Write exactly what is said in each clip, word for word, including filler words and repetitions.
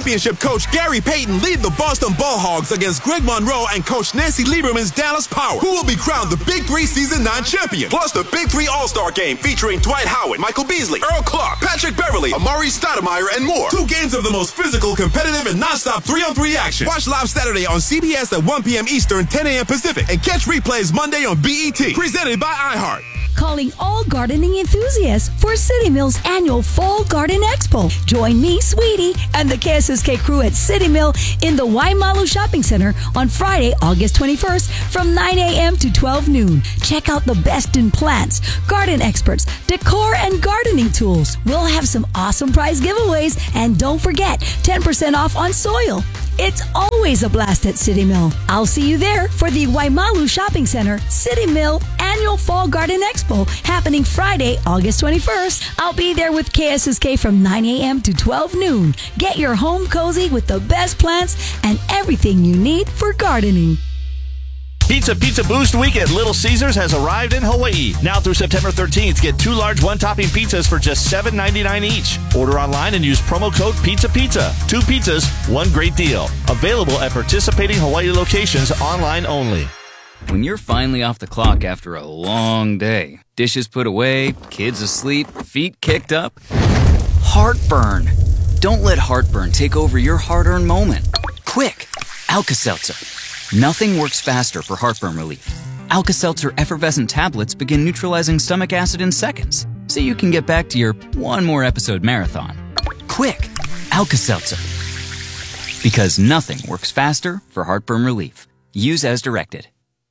championship coach Gary Payton lead the Boston Ball Hogs against Greg Monroe and coach Nancy Lieberman's Dallas Power, who will be crowned the Big Three Season nine champion. Plus the Big Three All-Star Game featuring Dwight Howard, Michael Beasley, Earl Clark, Patrick Beverly, Amari Stoudemire, and more. Two games of the most physical, competitive, and non-stop three-on-three action. Watch live Saturday on C B S at one p.m. Eastern, ten a.m. Pacific, and catch replays Monday on B E T. Presented by iHeart. Calling all gardening enthusiasts for City Mill's annual Fall Garden Expo. Join me, Sweetie, and the K S S K crew at City Mill in the Waimalu Shopping Center on Friday, August twenty-first from nine a.m. to twelve noon. Check out the best in plants, garden experts, decor, and gardening tools. We'll have some awesome prize giveaways, and don't forget, ten percent off on soil. It's always a blast at City Mill. I'll see you there for the Waimalu Shopping Center City Mill Annual Fall Garden Expo happening Friday, August twenty-first. I'll be there with K S S K from nine a.m. to twelve noon. Get your home cozy with the best plants and everything you need for gardening. Pizza Pizza Boost Week at Little Caesars has arrived in Hawaii. Now through September thirteenth, get two large one-topping pizzas for just seven ninety-nine each. Order online and use promo code Pizza Pizza. Two pizzas, one great deal. Available at participating Hawaii locations, online only. When you're finally off the clock after a long day, dishes put away, kids asleep, feet kicked up, heartburn. Don't let heartburn take over your hard-earned moment. Quick, Alka-Seltzer. Nothing works faster for heartburn relief. Alka-Seltzer effervescent tablets begin neutralizing stomach acid in seconds, so you can get back to your one more episode marathon. Quick, Alka-Seltzer. Because nothing works faster for heartburn relief. Use as directed.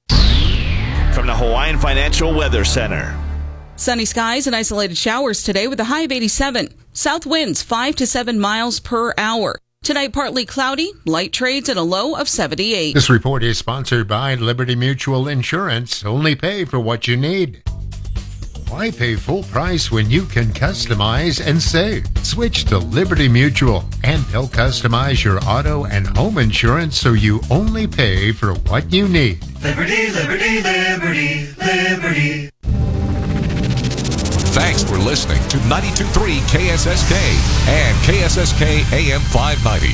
From the Hawaiian Financial Weather Center. Sunny skies and isolated showers today with a high of eighty-seven. South winds five to seven miles per hour. Tonight, partly cloudy, light trades, and a low of seventy-eight. This report is sponsored by Liberty Mutual Insurance. Only pay for what you need. Why pay full price when you can customize and save? Switch to Liberty Mutual, and they'll customize your auto and home insurance so you only pay for what you need. Liberty, liberty, liberty, liberty. Thanks for listening to ninety-two point three K S S K and K S S K A M five ninety.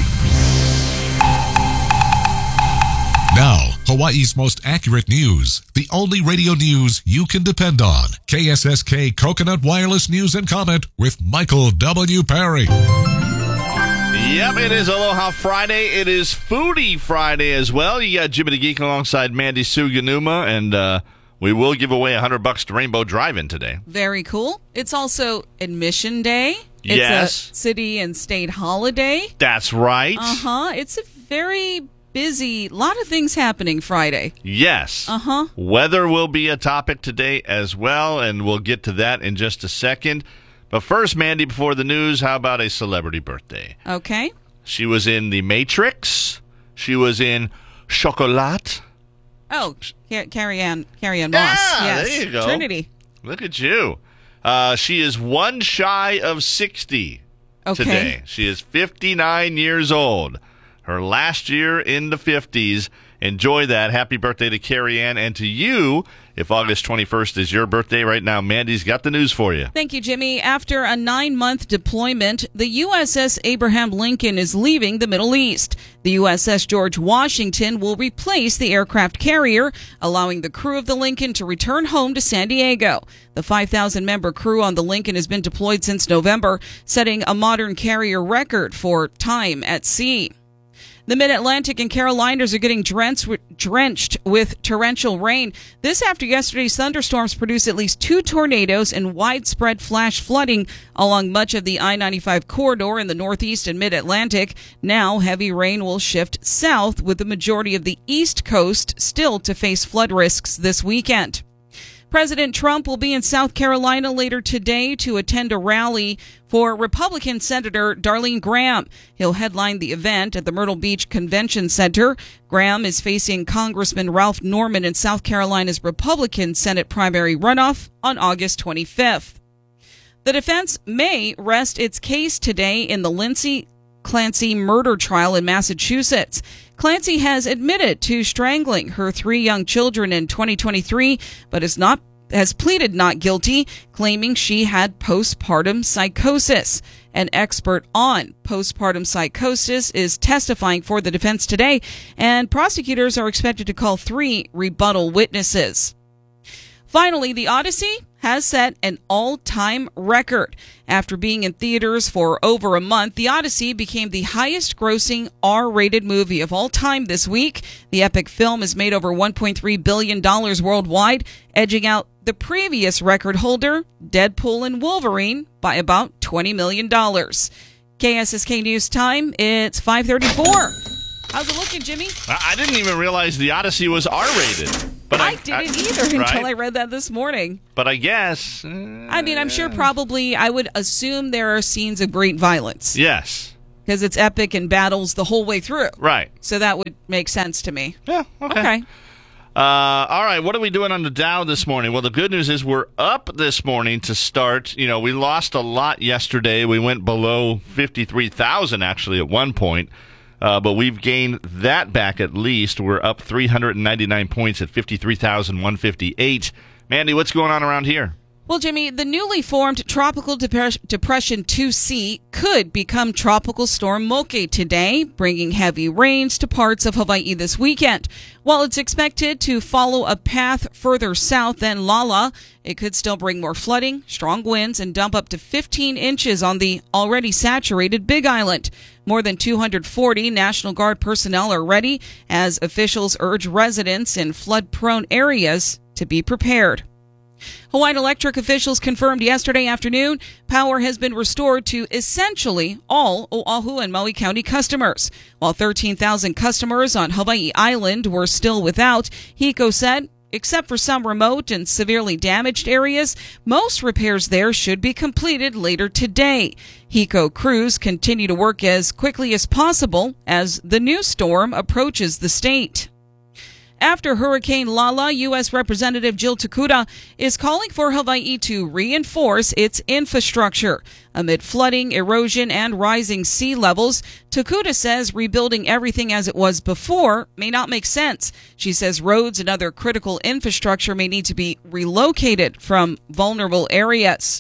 Now, Hawaii's most accurate news. The only radio news you can depend on. K S S K Coconut Wireless News and Comment with Michael W. Perry. Yep, it is Aloha Friday. It is Foodie Friday as well. You got Jimmy the Geek alongside Mandy Suganuma, and uh, we will give away one hundred bucks to Rainbow Drive-In today. Very cool. It's also Admission Day. It's Yes. a city and state holiday. That's right. Uh-huh. It's a very busy, lot of things happening Friday. Yes. Uh-huh. Weather will be a topic today as well, and we'll get to that in just a second. But first, Mandy, before the news, how about a celebrity birthday? Okay. She was in The Matrix. She was in Chocolat. Oh, Car- Carrie Ann, Carrie Ann Moss. Yeah, Yes. there you go. Trinity. Look at you. Uh, she is one shy of sixty Okay. today. She is fifty-nine years old. Her last year in the fifties. Enjoy that. Happy birthday to Carrie Ann and to you. If August twenty-first is your birthday right now, Mandy's got the news for you. Thank you, Jimmy. After a nine-month deployment, the U S S Abraham Lincoln is leaving the Middle East. The U S S George Washington will replace the aircraft carrier, allowing the crew of the Lincoln to return home to San Diego. The five thousand member crew on the Lincoln has been deployed since November, setting a modern carrier record for time at sea. The Mid-Atlantic and Carolinas are getting drenched with, drenched with torrential rain. This after yesterday's thunderstorms produced at least two tornadoes and widespread flash flooding along much of the I ninety-five corridor in the Northeast and Mid-Atlantic. Now, heavy rain will shift south, with the majority of the East Coast still to face flood risks this weekend. President Trump will be in South Carolina later today to attend a rally for Republican Senator Darlene Graham. He'll headline the event at the Myrtle Beach Convention Center. Graham is facing Congressman Ralph Norman in South Carolina's Republican Senate primary runoff on August twenty-fifth. The defense may rest its case today in the Lindsay Clancy murder trial in Massachusetts. Clancy has admitted to strangling her three young children in twenty twenty-three, but has not has pleaded not guilty, claiming she had postpartum psychosis. An expert on postpartum psychosis is testifying for the defense today, and prosecutors are expected to call three rebuttal witnesses. Finally, The Odyssey has set an all-time record. After being in theaters for over a month, The Odyssey became the highest-grossing R-rated movie of all time this week. The epic film has made over one point three billion dollars worldwide, edging out the previous record holder, Deadpool and Wolverine, by about twenty million dollars. K S S K News Time, it's five thirty-four. How's it looking, Jimmy? I didn't even realize The Odyssey was R-rated. But I, I didn't I, either until right? I read that this morning. But I guess... Uh, I mean, I'm sure probably, I would assume there are scenes of great violence. Yes. Because it's epic and battles the whole way through. Right. So that would make sense to me. Yeah, okay. Okay. Uh, all right, what are we doing on the Dow this morning? Well, the good news is we're up this morning to start. You know, we lost a lot yesterday. We went below fifty-three thousand actually at one point. Uh, but we've gained that back at least. We're up three hundred ninety-nine points at fifty-three thousand one hundred fifty-eight. Mandy, what's going on around here? Well, Jimmy, the newly formed Tropical Depres- Depression two C could become Tropical Storm Moke today, bringing heavy rains to parts of Hawaii this weekend. While it's expected to follow a path further south than Lala, it could still bring more flooding, strong winds, and dump up to fifteen inches on the already saturated Big Island. More than two hundred forty National Guard personnel are ready as officials urge residents in flood-prone areas to be prepared. Hawaiian Electric officials confirmed yesterday afternoon power has been restored to essentially all Oahu and Maui County customers. While thirteen thousand customers on Hawaii Island were still without, HECO said, except for some remote and severely damaged areas, most repairs there should be completed later today. HECO crews continue to work as quickly as possible as the new storm approaches the state. After Hurricane Lala, U S Representative Jill Takuda is calling for Hawaii to reinforce its infrastructure. Amid flooding, erosion, and rising sea levels, Takuda says rebuilding everything as it was before may not make sense. She says roads and other critical infrastructure may need to be relocated from vulnerable areas.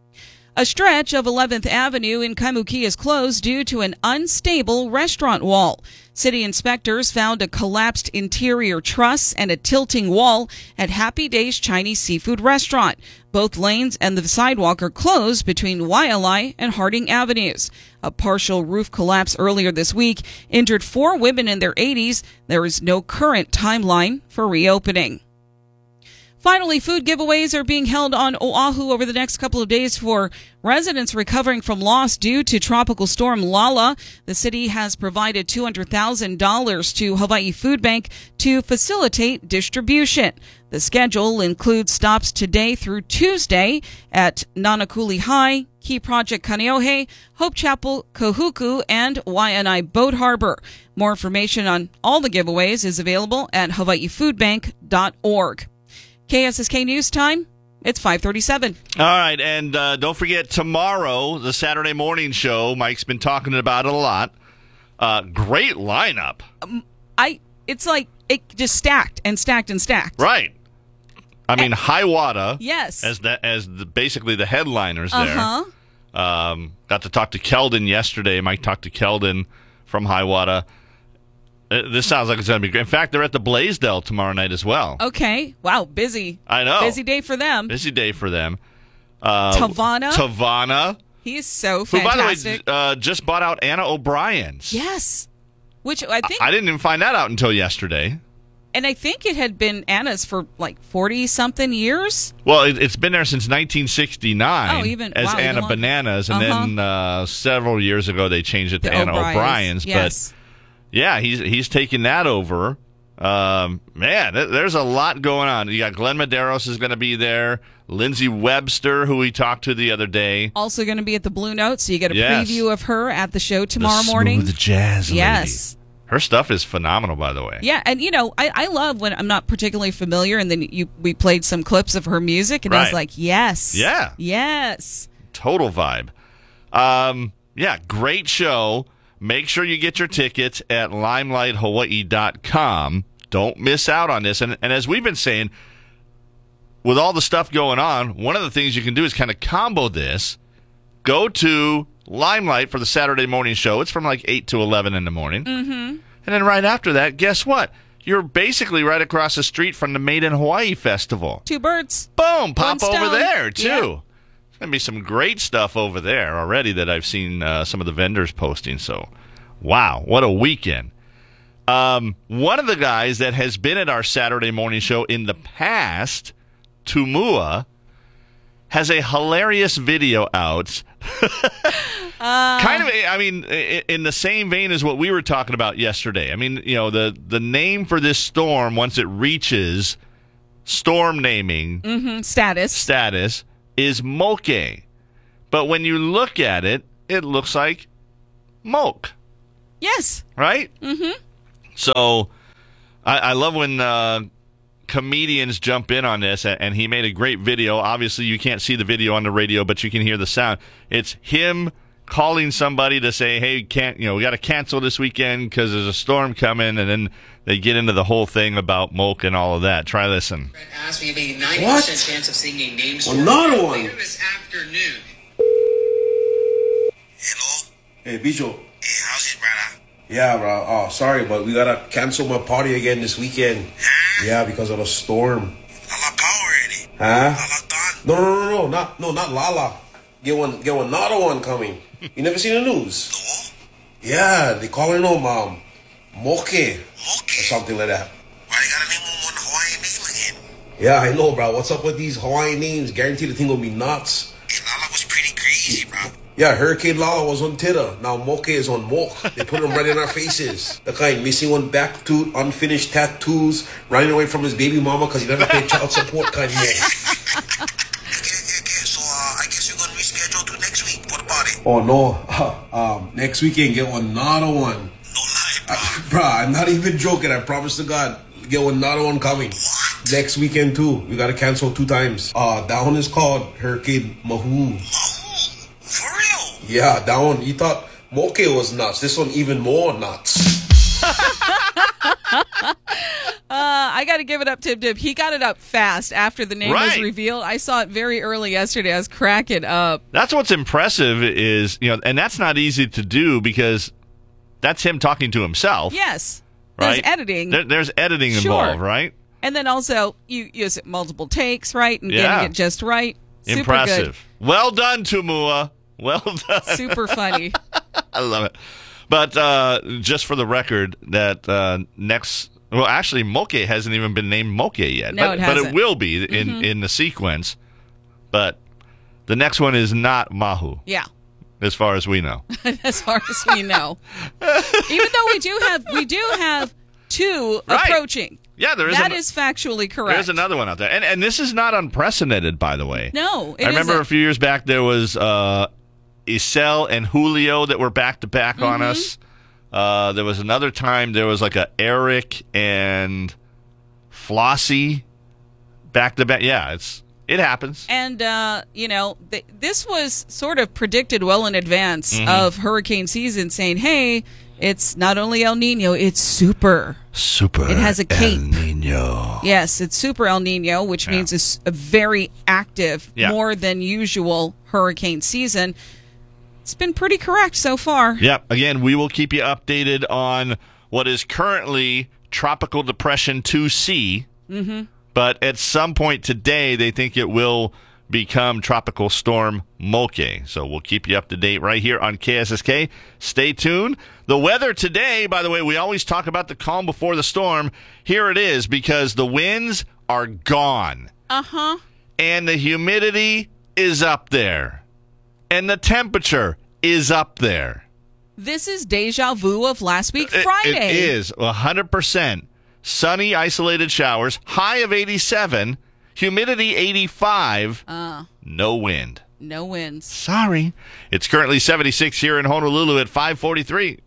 A stretch of eleventh Avenue in Kaimuki is closed due to an unstable restaurant wall. City inspectors found a collapsed interior truss and a tilting wall at Happy Days Chinese Seafood Restaurant. Both lanes and the sidewalk are closed between Waialae and Harding Avenues. A partial roof collapse earlier this week injured four women in their eighties. There is no current timeline for reopening. Finally, food giveaways are being held on Oahu over the next couple of days for residents recovering from loss due to Tropical Storm Lala. The city has provided two hundred thousand dollars to Hawaii Food Bank to facilitate distribution. The schedule includes stops today through Tuesday at Nanakuli High, Key Project Kaneohe, Hope Chapel, Kahuku, and Waianae Boat Harbor. More information on all the giveaways is available at hawaii food bank dot org. K S S K News Time, it's five thirty-seven. All right, and uh, don't forget tomorrow, the Saturday morning show. Mike's been talking about it a lot. Uh, great lineup. Um, I. It's like it just stacked and stacked and stacked. Right. I mean, Hiawatha. Yes. As the, as the, basically the headliners there. Uh-huh. Um, got to talk to Keldon yesterday. Mike talked to Keldon from Hiawatha. This sounds like it's going to be great. In fact, they're at the Blaisdell tomorrow night as well. Okay. Wow, busy. I know. Busy day for them. Busy day for them. Uh, Tavana. Tavana. He is so Who, fantastic. by the way, uh, just bought out Anna O'Brien's. Yes. Which I think... I, I didn't even find that out until yesterday. And I think it had been Anna's for like forty-something years. Well, it, it's been there since nineteen sixty-nine oh, even, as wow, Anna even Bananas. And uh-huh. then uh, several years ago, they changed it to the Anna O'Brien's. O'Brien's. Yes. But yeah, he's he's taking that over. Um, man, th- there's a lot going on. You got Glenn Medeiros is going to be there. Lindsay Webster, who we talked to the other day. Also going to be at the Blue Note, so you get a yes. preview of her at the show tomorrow the morning. Smooth jazz lady. Yes. Her stuff is phenomenal, by the way. Yeah, and you know, I, I love when I'm not particularly familiar, and then you we played some clips of her music, and right. I was like, yes. Yeah. Yes. Total vibe. Um, yeah, great show. Make sure you get your tickets at limelight hawaii dot com. Don't miss out on this. And, and as we've been saying, with all the stuff going on, one of the things you can do is kind of combo this. Go to Limelight for the Saturday morning show. It's from like eight to eleven in the morning. Mm-hmm. And then right after that, guess what? You're basically right across the street from the Made in Hawaii Festival. Two birds. Boom! Pop One over stone. there, too. Yeah. There's going to be some great stuff over there already that I've seen uh, some of the vendors posting. So, wow, what a weekend. Um, one of the guys that has been at our Saturday morning show in the past, Tumua, has a hilarious video out. uh, kind of, I mean, in the same vein as what we were talking about yesterday. I mean, you know, the, the name for this storm, once it reaches storm naming mm-hmm, status, status, is moke. But when you look at it, it looks like moke. Yes. Right? Mm-hmm. So I, I love when uh, comedians jump in on this, and he made a great video. Obviously, you can't see the video on the radio, but you can hear the sound. It's him calling somebody to say, hey, can't you know, we got to cancel this weekend because there's a storm coming, and then they get into the whole thing about moke and all of that. Try listen. Asked me maybe ninety percent chance of seeing a name storm Another one. later this afternoon. Hello? Hey, Bicho. Hey, how's it, brother? Yeah, bro. Oh, sorry, but we gotta cancel my party again this weekend. Huh? Yeah, because of the storm. Lala power already. Huh? Lala done. No, no, no, no, not no, not Lala. Get one, get one, another one coming. You never seen the news? No. Yeah, they calling them um, Moke, Moke or something like that. Why you gotta name them one Hawaiian name again? Yeah, I know, bro. What's up with these Hawaiian names? Guarantee the thing will be nuts. Hey, Lala was pretty crazy, bro. Yeah, Hurricane Lala was on Twitter. Now Moke is on Moke. They put him right in our faces. The kind missing one back tooth, unfinished tattoos, running away from his baby mama because he never paid child support kind of yet. Okay, okay, okay. So uh, I guess you're going to reschedule to next week. What about it? Oh, no. Uh, um, next weekend, get one, another one. No lie, bro. Uh, bro, I'm not even joking. I promise to God. Get one, another one coming. What? Next weekend, too. We got to cancel two times. Uh, that one is called Hurricane Mahu. Mahu? For real? Yeah, that one, you thought Moke was nuts. This one even more nuts. uh, I got to give it up to Dib. He got it up fast after the name right. was revealed. I saw it very early yesterday. I was cracking up. That's what's impressive is, you know, and that's not easy to do because that's him talking to himself. Yes. Right? There's editing. There, there's editing sure. involved, right? And then also, you use multiple takes, right? And yeah. getting it just right. Super impressive. Good. Well done, Tumua. Well done. Super funny. I love it. But uh, just for the record, that uh, next, well, actually, Moke hasn't even been named Moke yet. No, but, it hasn't. But it will be in, mm-hmm. in the sequence. But the next one is not Mahu. Yeah. As far as we know. As far as we know. Even though we do have we do have two right. approaching. Yeah, there is. That an, is factually correct. There's another one out there. And and this is not unprecedented, by the way. No, it I remember isn't. a few years back there was uh, Isel and Julio that were back-to-back mm-hmm. on us. Uh, there was another time there was like a Eric and Flossie back-to-back. Yeah, it's it happens. And, uh, you know, th- this was sort of predicted well in advance mm-hmm. of hurricane season, saying, hey, it's not only El Nino, it's super. Super It has a cape. El Nino. Yes, it's super El Nino, which yeah. means it's a very active, yeah. more than usual hurricane season. It's been pretty correct so far. Yep. Again, we will keep you updated on what is currently Tropical Depression two C. Mm-hmm. But at some point today, they think it will become Tropical Storm Moke. So we'll keep you up to date right here on K S S K. Stay tuned. The weather today, by the way, we always talk about the calm before the storm. Here it is because the winds are gone. Uh-huh. And the humidity is up there. And the temperature is up there. This is deja vu of last week, It- Friday. It is one hundred percent. Sunny, isolated showers, high of eighty-seven, humidity eighty-five, Uh, no wind. no winds. Sorry. It's currently seventy-six here in Honolulu at five forty-three.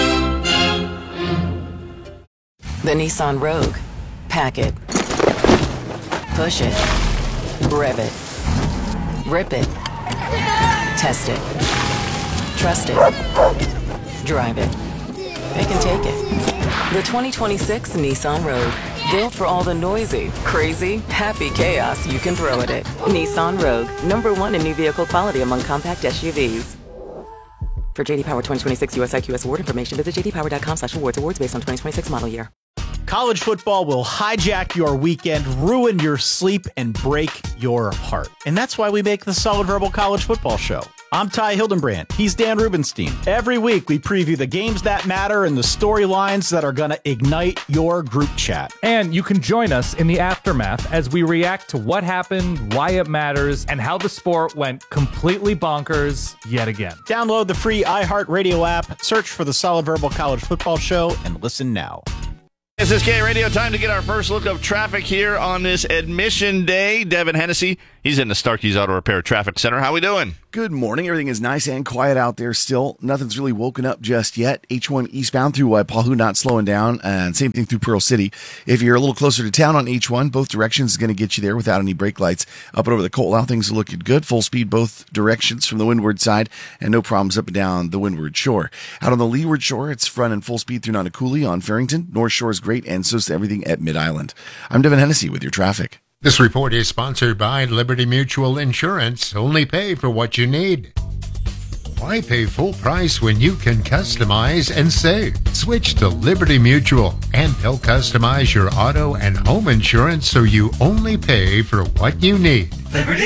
The Nissan Rogue. Pack it. Push it. Rev it. Rip it. Test it. Trust it. Drive it. It can take it. The twenty twenty-six Nissan Rogue. Built for all the noisy, crazy, happy chaos you can throw at it. Nissan Rogue. Number one in new vehicle quality among compact S U Vs. For J D Power twenty twenty-six U S I Q S award information, visit j d power dot com slash awards. Awards based on twenty twenty-six model year. College football will hijack your weekend, ruin your sleep, and break your heart. And that's why we make the Solid Verbal College Football Show. I'm Ty Hildenbrand. He's Dan Rubenstein. Every week, we preview the games that matter and the storylines that are going to ignite your group chat. And you can join us in the aftermath as we react to what happened, why it matters, and how the sport went completely bonkers yet again. Download the free iHeartRadio app, search for the Solid Verbal College Football Show, and listen now. K S S K Radio, time to get our first look of traffic here on this admission day. Devin Hennessy, he's in the Starkey's Auto Repair Traffic Center. How we doing? Good morning. Everything is nice and quiet out there still. Nothing's really woken up just yet. H one eastbound through Waipahu not slowing down, and same thing through Pearl City. If you're a little closer to town on H one, both directions is going to get you there without any brake lights. Up and over the Coltlow, things are looking good. Full speed both directions from the windward side, and no problems up and down the windward shore. Out on the leeward shore, it's front and full speed through Nanakuli on Farrington. North Shore is great, and so is everything at Mid-Island. I'm Devin Hennessy with your traffic. This report is sponsored by Liberty Mutual Insurance. Only pay for what you need. Why pay full price when you can customize and save? Switch to Liberty Mutual, and they'll customize your auto and home insurance so you only pay for what you need. Liberty.